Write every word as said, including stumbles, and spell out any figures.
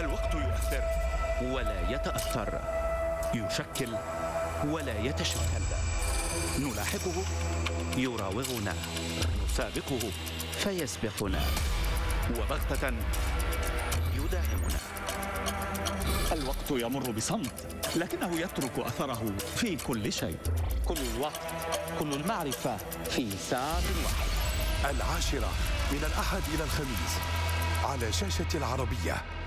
الوقت يؤثر ولا يتأثر، يشكل ولا يتشكل، نلاحقه يراوغنا، نسابقه فيسبقنا، وبغتة يداهمنا. الوقت يمر بصمت، لكنه يترك أثره في كل شيء. كل الوقت، كل المعرفة في ساعة واحدة. العاشرة من الأحد إلى الخميس على شاشة العربية.